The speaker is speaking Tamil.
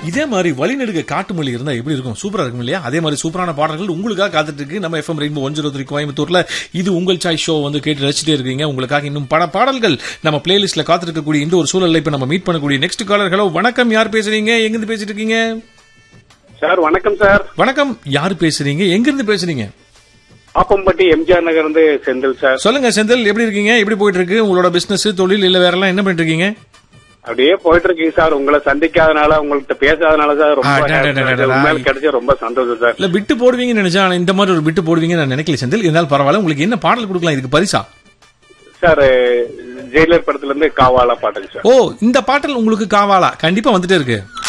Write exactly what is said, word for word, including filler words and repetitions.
இதே மாதிரி வழிநெடுக்க காட்டு மொழி இருந்தா எப்படி இருக்கும்? சூப்பரா இருக்கும் இல்லையா? அதே மாதிரி சூப்பரான பாடல்கள் உங்களுக்காக காத்துட்டு இருக்கு நம்ம FM rainbow one zero three கோயம்புத்தூர்ல. இது உங்கள் சாய்ஸ் ஷோ வந்து கேட்டு ரசிச்சிட்டே இருக்கீங்க. உங்களுக்காக இன்னும் பல பாடல்கள் நம்ம பிளேலிஸ்ட்ல காத்திருக்கக்கூடிய இந்த ஒரு சூழல்ல இப்ப நம்ம மீட் பண்ணக்கூடிய நெக்ஸ்ட் காலர். ஹலோ, வணக்கம். யார் பேசுறீங்க? எங்கிருந்து பேசிட்டு இருக்கீங்க? சார் வணக்கம் சார். வணக்கம். யார் பேசுறீங்க? எங்கிருந்து பேசுறீங்க? ஆப்பம்பட்டி எம்ஜிஆர் நகர் இருந்து செந்தில் சார். சொல்லுங்க செந்தில், எப்படி இருக்கீங்க? எப்படி போயிட்டு இருக்கு உங்களோட பிசினஸ், தொழில், இல்ல வேற எல்லாம் என்ன பண்ணிட்டு இருக்கீங்க? அப்படியே போயிட்டு இருக்கீங்க சார். உங்களை சந்திக்காதனால, உங்கள்கிட்ட பேசாதனால சார் ரொம்ப கிடைச்ச ரொம்ப சந்தோஷம் சார். இல்ல விட்டு போடுவீங்கன்னு நினைச்சா, ஆனா இந்த மாதிரி ஒரு விட்டு போடுவீங்கன்னு நான் நினைக்கல செந்தில். இருந்தாலும் பரவாயில்ல. உங்களுக்கு என்ன பாடல் கொடுக்கலாம் இதுக்கு பரிசா? சார் ஜெயிலர் படத்துல இருந்து காவாலா பாட்டுங்க சார். ஓ, இந்த பாடல் உங்களுக்கு காவாலா கண்டிப்பா வந்துட்டே இருக்கு.